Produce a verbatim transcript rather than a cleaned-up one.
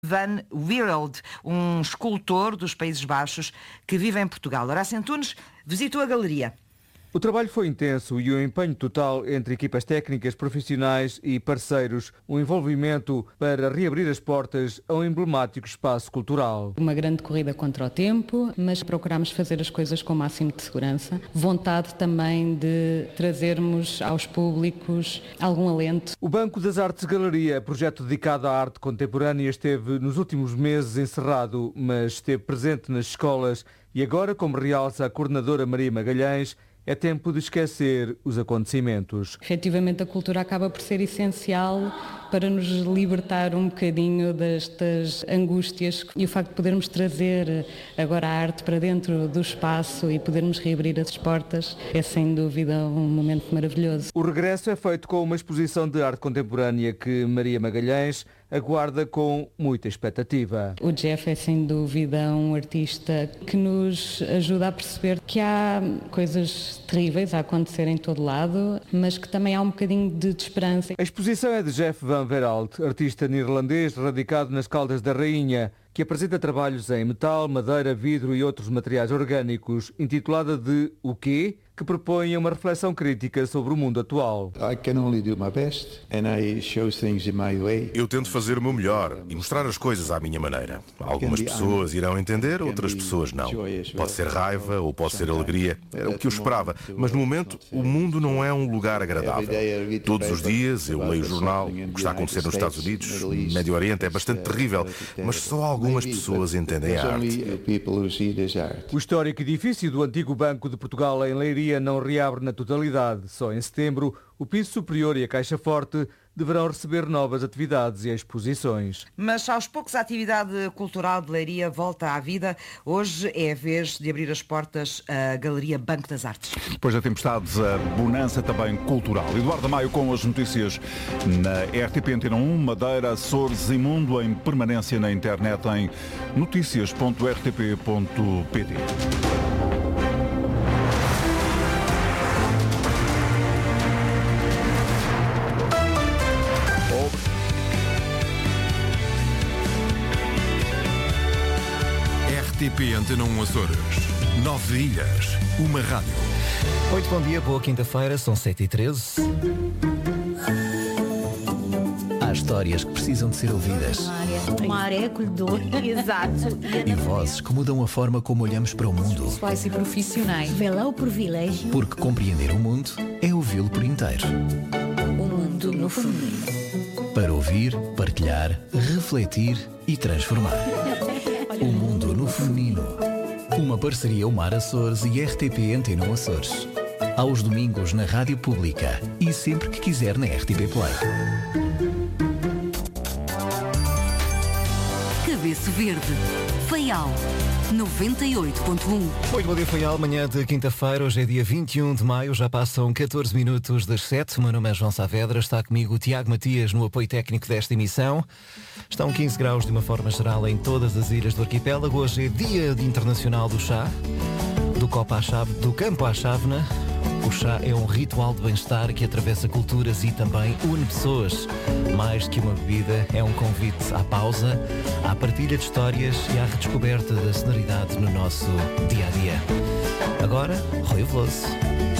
Van Wereld, um escultor dos Países Baixos que vive em Portugal. Horácio Antunes visitou a galeria. O trabalho foi intenso e o empenho total entre equipas técnicas, profissionais e parceiros. Um envolvimento para reabrir as portas a um emblemático espaço cultural. Uma grande corrida contra o tempo, mas procuramos fazer as coisas com o máximo de segurança. Vontade também de trazermos aos públicos algum alento. O Banco das Artes Galeria, projeto dedicado à arte contemporânea, esteve nos últimos meses encerrado, mas esteve presente nas escolas e agora, como realça a coordenadora Maria Magalhães, é tempo de esquecer os acontecimentos. Efetivamente, a cultura acaba por ser essencial para nos libertar um bocadinho destas angústias e o facto de podermos trazer agora a arte para dentro do espaço e podermos reabrir as portas é sem dúvida um momento maravilhoso. O regresso é feito com uma exposição de arte contemporânea que Maria Magalhães aguarda com muita expectativa. O Jeff é sem dúvida um artista que nos ajuda a perceber que há coisas terríveis a acontecer em todo lado, mas que também há um bocadinho de, de esperança. A exposição é de Jeff Van Wereld, artista neerlandês radicado nas Caldas da Rainha, que apresenta trabalhos em metal, madeira, vidro e outros materiais orgânicos, intitulada de O Quê?, que propõe uma reflexão crítica sobre o mundo atual. Eu tento fazer o meu melhor e mostrar as coisas à minha maneira. Algumas pessoas irão entender, outras pessoas não. Pode ser raiva ou pode ser alegria. Era o que eu esperava. Mas no momento, o mundo não é um lugar agradável. Todos os dias eu leio o jornal. O que está a acontecer nos Estados Unidos, no Médio Oriente, é bastante terrível. Mas só algumas pessoas entendem a arte. O histórico edifício do antigo Banco de Portugal em Leiria não reabre na totalidade. Só em setembro, o piso superior e a caixa forte deverão receber novas atividades e exposições. Mas aos poucos a atividade cultural de Leiria volta à vida. Hoje é a vez de abrir as portas à Galeria Banco das Artes. Depois da tempestade, a bonança também cultural. Eduardo Maio com as notícias na R T P Antena um, Madeira, Açores e Mundo, em permanência na internet em notícias ponto r t p ponto p t. R T P Antena um Açores. Nove ilhas, uma rádio. Muito bom dia, boa quinta-feira, são sete e treze. Há histórias que precisam de ser ouvidas. Uma área acolhedora. Exato. E vozes que mudam a forma como olhamos para o mundo. Pessoais e profissionais. Vê lá o privilégio. Porque compreender o mundo é ouvi-lo por inteiro. O mundo no feminino. Para ouvir, partilhar, refletir e transformar. O mundo no feminino. Uma parceria Umar Açores e R T P Antena um Açores. Aos domingos na Rádio Pública e sempre que quiser na R T P Play. Cabeça Verde. Faial. noventa e oito ponto um. Muito bom dia, Faial. Manhã de quinta-feira, hoje é dia vinte e um de maio, já passam catorze minutos das sete. O meu nome é João Saavedra, está comigo o Tiago Matias no apoio técnico desta emissão. Estão quinze graus de uma forma geral em todas as ilhas do arquipélago. Hoje é Dia Internacional do Chá, do, copo à chave, do campo à chávena. O chá é um ritual de bem-estar que atravessa culturas e também une pessoas. Mais que uma bebida, é um convite à pausa, à partilha de histórias e à redescoberta da sonoridade no nosso dia-a-dia. Agora, Rui Veloso.